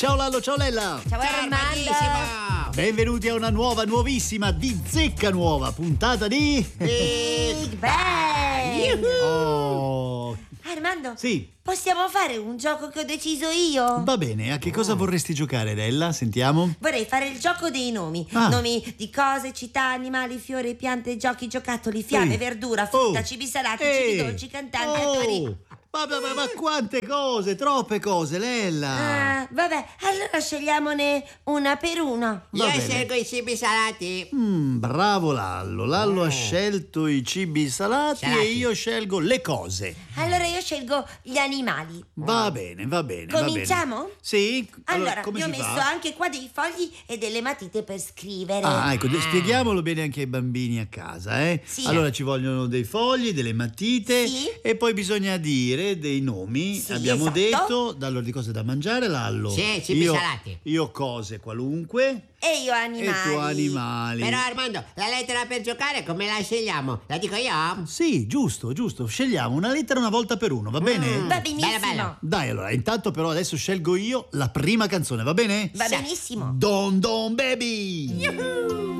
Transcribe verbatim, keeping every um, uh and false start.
Ciao Lallo, ciao Lella. Ciao Armando. Benvenuti a una nuova, nuovissima, di zecca nuova puntata di Big Bang. Oh. Armando, Sì, possiamo fare un gioco che ho deciso io? va bene. A che cosa vorresti giocare, Lella? Sentiamo. Vorrei fare il gioco dei nomi. Ah. Nomi di cose, città, animali, fiori, piante, giochi, giocattoli, fiamme, Ehi. verdura, frutta, Oh. cibi salati, Ehi. cibi dolci, cantanti, Oh. attori. Ma, ma, ma, ma quante cose, troppe cose, Lella. Ah, vabbè, allora scegliamone una per una. Va Io bene. scelgo i cibi salati. Mm, bravo Lallo. Lallo Oh. ha scelto i cibi salati, Salati. e io scelgo le cose. Allora io scelgo gli animali. Va bene, va bene. va bene. Cominciamo? Sì. Allora, come io ho si messo fa? anche qua dei fogli e delle matite per scrivere. Ah, ecco, Ah. spieghiamolo bene anche ai bambini a casa, eh? Sì. Allora ci vogliono dei fogli, delle matite, Sì. e poi bisogna dire dei nomi. Sì, Abbiamo esatto. detto, allora di cose da mangiare, Lallo. Sì, cibi io, salati. Io cose qualunque E io animali. e tu animali. Però Armando, la lettera per giocare come la scegliamo? La dico io? Sì, giusto, giusto. Scegliamo una lettera una volta per uno, va bene? Va benissimo. Bella, bella. Dai, allora, intanto però adesso scelgo io la prima canzone, va bene? Va Sì. benissimo. Don Don Baby!